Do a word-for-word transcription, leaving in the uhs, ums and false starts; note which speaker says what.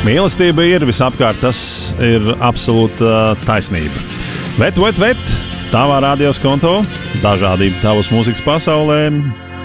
Speaker 1: Mīlestība ir visapkārt, tas ir absolūta taisnība. Bet, bet, bet, tavā radios konto, dažādība tavas mūzikas pasaulē,